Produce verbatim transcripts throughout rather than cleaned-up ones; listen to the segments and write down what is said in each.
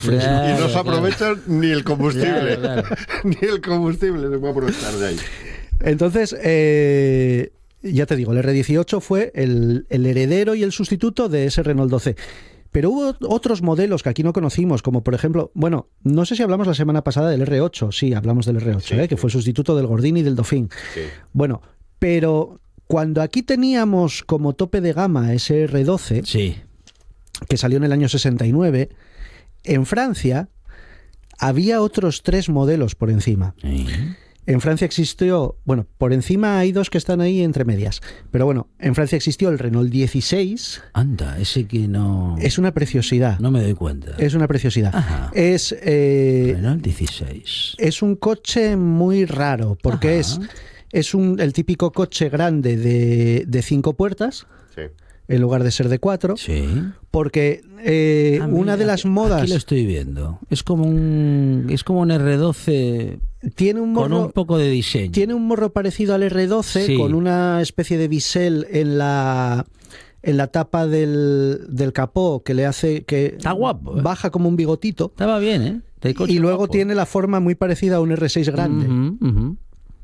Claro, y no se aprovecha claro. ni el combustible. Claro, claro. Ni el combustible se puede aprovechar de ahí. Entonces, eh, ya te digo, el erre dieciocho fue el, el heredero y el sustituto de ese Renault doce. Pero hubo otros modelos que aquí no conocimos, como por ejemplo, bueno, no sé si hablamos la semana pasada del erre ocho, sí, hablamos del erre ocho, Sí, ¿eh? que sí. fue el sustituto del Gordini y del Dauphin. Sí. Bueno, pero cuando aquí teníamos como tope de gama ese erre doce, Sí. que salió en el año sesenta y nueve, en Francia había otros tres modelos por encima. Sí. En Francia existió, bueno, por encima hay dos que están ahí entre medias, pero bueno, en Francia existió el Renault dieciséis, Anda, ese que no... es una preciosidad, No me doy cuenta. es una preciosidad. Ajá. Es, eh, Renault dieciséis. es un coche muy raro, porque Ajá. es, es un, el típico coche grande de, de cinco puertas, Sí. en lugar de ser de cuatro, Sí. porque eh, Ah, una mira, de las aquí- modas Aquí lo estoy viendo. Es como un, es como un erre doce tiene un con morro... un poco de diseño. Tiene un morro parecido al erre doce, Sí. con una especie de bisel en la en la tapa del, del capó que le hace que Está guapo, ¿eh? baja como un bigotito, Estaba bien, ¿eh? De coche y luego guapo. tiene la forma muy parecida a un erre seis grande, Ujú, ujú.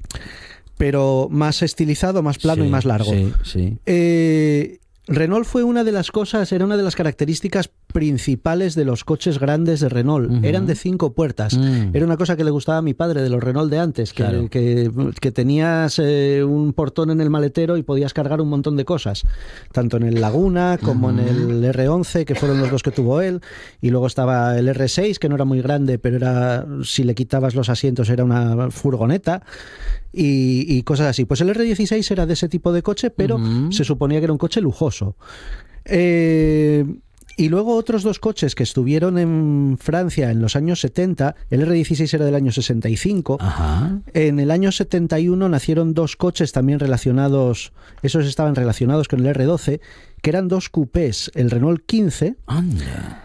pero más estilizado, más plano Sí, y más largo. Sí, sí. Eh, Renault fue una de las cosas, era una de las características principales de los coches grandes de Renault. Ujú. Eran de cinco puertas. Mm. Era una cosa que le gustaba a mi padre de los Renault de antes, que, Claro. que, que tenías eh, un portón en el maletero y podías cargar un montón de cosas, tanto en el Laguna como Ujú. en el erre once, que fueron los dos que tuvo él, y luego estaba el erre seis, que no era muy grande, pero era, si le quitabas los asientos era una furgoneta. Y, y cosas así. Pues el erre dieciséis era de ese tipo de coche, pero Ujú. se suponía que era un coche lujoso. Eh, y luego otros dos coches que estuvieron en Francia en los años setenta, el erre dieciséis era del año sesenta y cinco. Ajá. En el año setenta y uno nacieron dos coches también relacionados, esos estaban relacionados con el erre doce, que eran dos coupés, el Renault quince, Anda.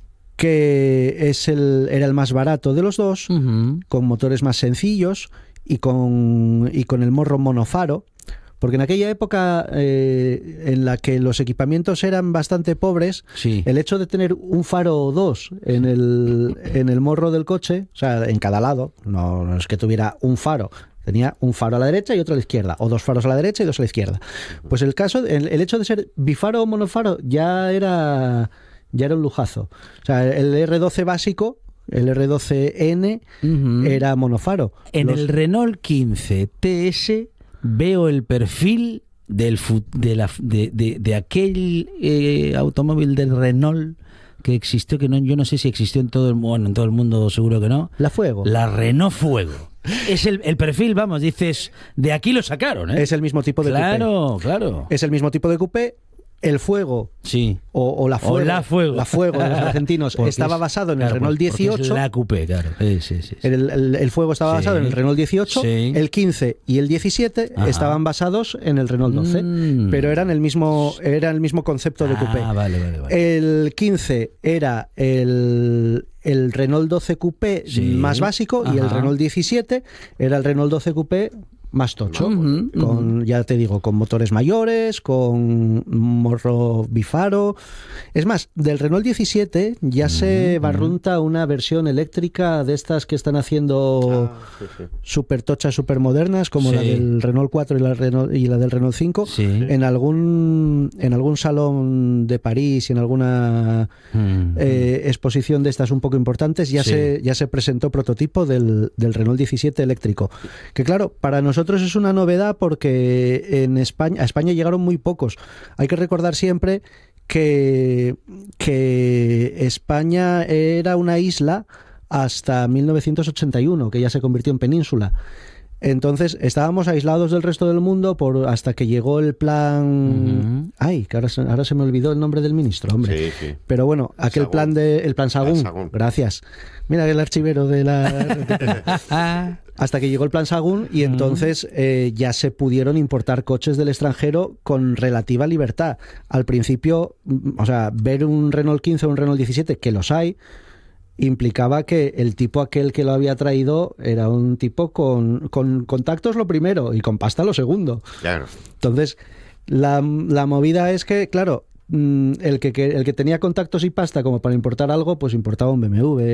que es el, era el más barato de los dos, Ujú. con motores más sencillos y con, y con el morro monofaro, porque en aquella época eh, en la que los equipamientos eran bastante pobres, Sí. el hecho de tener un faro o dos en el, en el morro del coche, o sea, en cada lado, no, no es que tuviera un faro, tenía un faro a la derecha y otro a la izquierda, o dos faros a la derecha y dos a la izquierda. Pues el caso, el, el hecho de ser bifaro o monofaro ya era, ya era un lujazo. O sea, el erre doce básico, el erre doce ene, Ujú. era monofaro. En Los- el Renault quince T S veo el perfil del fu- de, la, de, de, de aquel eh, automóvil del Renault que existió, que no, yo no sé si existió en todo el mundo, bueno, en todo el mundo seguro que no. La Fuego. La Renault Fuego. Es el, el perfil, vamos, dices, de aquí lo sacaron, ¿eh? Es el mismo tipo de coupé. Claro, claro. Es el mismo tipo de coupé. El Fuego Sí. o, o la Fuego, O la Fuego. la Fuego de los argentinos Porque estaba es- basado en el claro, Renault porque es dieciocho. la coupé, claro. Sí, sí, sí, sí. El, el- el Fuego estaba Sí. basado en el Renault dieciocho, Sí. el quince y el diecisiete Ajá. estaban basados en el Renault doce, Mm. pero eran el mismo, era el mismo concepto de coupé. Ah, vale, vale, vale. El quince era el, el Renault doce Coupé Sí. más básico y el Ajá. Renault diecisiete era el Renault doce Coupé más tocho, Ujú, con, ya te digo, con motores mayores, con morro bifaro. Es más, del Renault diecisiete ya se barrunta una versión eléctrica de estas que están haciendo Ah, sí, sí. super tochas, super modernas, como Sí. la del Renault cuatro y la, Renault- y la del Renault cinco, Sí. en algún en algún salón de París y en alguna Mm. eh, exposición de estas un poco importantes, ya Sí. se ya se presentó prototipo del, del Renault diecisiete eléctrico. Que claro, para nosotros es una novedad porque en España, a España llegaron muy pocos. Hay que recordar siempre que, que España era una isla hasta mil novecientos ochenta y uno, que ya se convirtió en península. Entonces estábamos aislados del resto del mundo por hasta que llegó el plan... Ujú. Ay, que ahora, se- ahora se me olvidó el nombre del ministro, hombre. Sí, sí. Pero bueno, aquel Sagún. plan de el plan Sagún. Plan Sagún. Gracias. Mira el archivero de la Ah, hasta que llegó el plan Sagún y entonces eh, ya se pudieron importar coches del extranjero con relativa libertad. Al principio, mm, o sea, ver un Renault quince o un Renault diecisiete, que los hay, implicaba que el tipo aquel que lo había traído era un tipo con, con contactos lo primero y con pasta lo segundo. Claro. Entonces, la, la movida es que, claro, mm, el, que, que- el que tenía contactos y pasta como para importar algo, pues importaba un B M W,